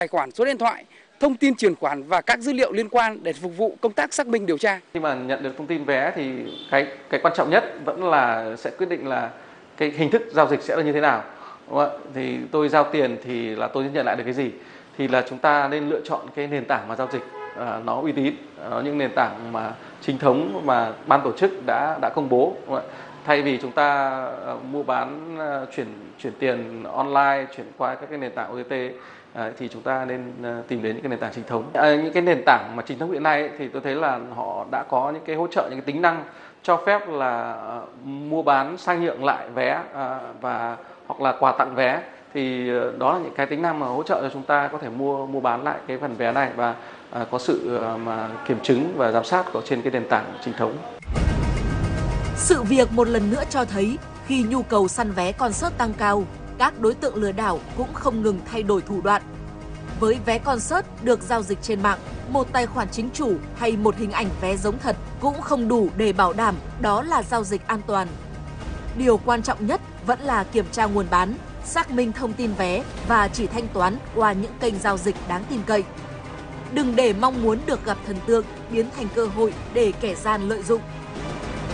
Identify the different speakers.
Speaker 1: tài khoản, số điện thoại, thông tin chuyển khoản và các dữ liệu liên quan để phục vụ công tác xác minh điều tra.
Speaker 2: Khi mà nhận được thông tin vé thì cái quan trọng nhất vẫn là sẽ quyết định là cái hình thức giao dịch sẽ là như thế nào. Đúng không ạ? Thì tôi giao tiền thì là tôi nhận lại được cái gì? Thì là chúng ta nên lựa chọn cái nền tảng mà giao dịch nó uy tín, những nền tảng mà chính thống mà ban tổ chức đã công bố. Đúng không ạ? Thay vì chúng ta mua bán chuyển tiền online, chuyển qua các cái nền tảng OTT thì chúng ta nên tìm đến những cái nền tảng chính thống. Những cái nền tảng mà chính thống hiện nay thì tôi thấy là họ đã có những cái hỗ trợ, những cái tính năng cho phép là mua bán sang nhượng lại vé và hoặc là quà tặng vé. Thì đó là những cái tính năng mà hỗ trợ cho chúng ta có thể mua bán lại cái phần vé này và có sự mà kiểm chứng và giám sát của trên cái nền tảng chính thống.
Speaker 3: Sự việc một lần nữa cho thấy khi nhu cầu săn vé concert tăng cao, các đối tượng lừa đảo cũng không ngừng thay đổi thủ đoạn. Với vé concert được giao dịch trên mạng, một tài khoản chính chủ hay một hình ảnh vé giống thật cũng không đủ để bảo đảm đó là giao dịch an toàn. Điều quan trọng nhất vẫn là kiểm tra nguồn bán, xác minh thông tin vé và chỉ thanh toán qua những kênh giao dịch đáng tin cậy. Đừng để mong muốn được gặp thần tượng biến thành cơ hội để kẻ gian lợi dụng.